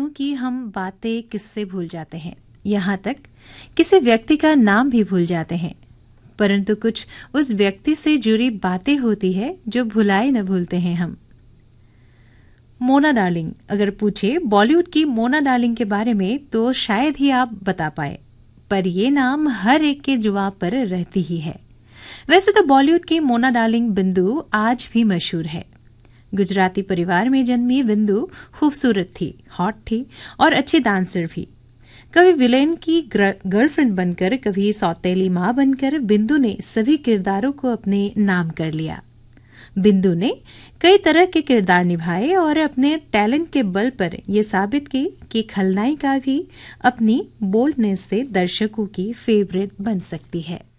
की हम बातें किस्से भूल जाते हैं, यहाँ तक किसी व्यक्ति का नाम भी भूल जाते हैं, परंतु कुछ उस व्यक्ति से जुड़ी बातें होती है जो भुलाए न भूलते हैं हम। मोना डार्लिंग अगर पूछे बॉलीवुड की मोना डार्लिंग के बारे में तो शायद ही आप बता पाए, पर ये नाम हर एक के जुबान पर रहती ही है। वैसे तो बॉलीवुड की मोना डार्लिंग बिंदु आज भी मशहूर है। गुजराती परिवार में जन्मी बिंदु खूबसूरत थी, हॉट थी और अच्छी डांसर भी। कभी विलेन की गर्लफ्रेंड बनकर, कभी सौतेली माँ बनकर बिंदु ने सभी किरदारों को अपने नाम कर लिया। बिंदु ने कई तरह के किरदार निभाए और अपने टैलेंट के बल पर यह साबित की कि खलनायिका भी अपनी बोल्डनेस से दर्शकों की फेवरेट बन सकती है।